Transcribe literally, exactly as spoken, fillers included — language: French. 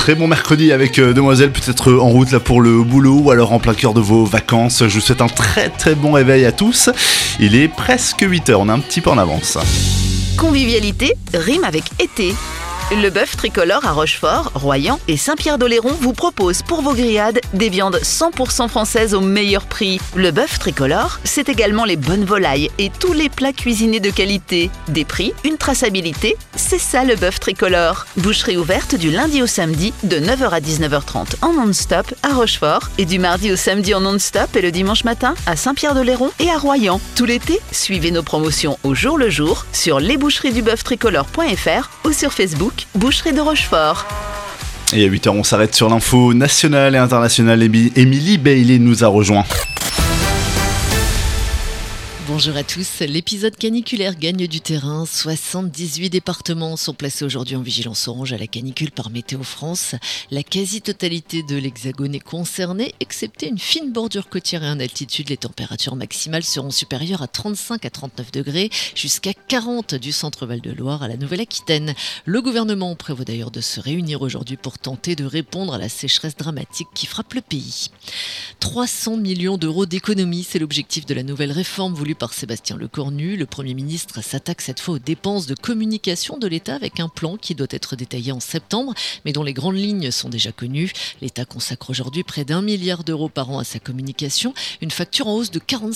très bon mercredi avec euh, Demoiselle, peut-être euh, en route là pour le boulot ou alors en plein cœur de vos vacances. Je vous souhaite un très très bon réveil à tous. Il est presque huit heures, on est un petit peu en avance. Convivialité rime avec été. Le bœuf tricolore à Rochefort, Royan et Saint-Pierre-d'Oléron vous propose pour vos grillades des viandes cent pour cent françaises au meilleur prix. Le bœuf tricolore, c'est également les bonnes volailles et tous les plats cuisinés de qualité. Des prix, une traçabilité, c'est ça le bœuf tricolore. Boucherie ouverte du lundi au samedi de neuf heures à dix-neuf heures trente en non-stop à Rochefort et du mardi au samedi en non-stop et le dimanche matin à Saint-Pierre-d'Oléron et à Royan. Tout l'été, suivez nos promotions au jour le jour sur lesboucheries-du-bœuf-tricolore point f r ou sur Facebook. Boucherie de Rochefort. Et à huit heures, on s'arrête sur l'info nationale et internationale. Émilie Bailey nous a rejoint. Bonjour à tous. L'épisode caniculaire gagne du terrain. soixante-dix-huit départements sont placés aujourd'hui en vigilance orange à la canicule par Météo France. La quasi-totalité de l'Hexagone est concernée, excepté une fine bordure côtière et en altitude. Les températures maximales seront supérieures à trente-cinq à trente-neuf degrés, jusqu'à quarante du centre-val de Loire à la Nouvelle-Aquitaine. Le gouvernement prévoit d'ailleurs de se réunir aujourd'hui pour tenter de répondre à la sécheresse dramatique qui frappe le pays. trois cents millions d'euros d'économies, c'est l'objectif de la nouvelle réforme voulue par Sébastien Lecornu. Le Premier ministre s'attaque cette fois aux dépenses de communication de l'État avec un plan qui doit être détaillé en septembre, mais dont les grandes lignes sont déjà connues. L'État consacre aujourd'hui près d'un milliard d'euros par an à sa communication, une facture en hausse de quarante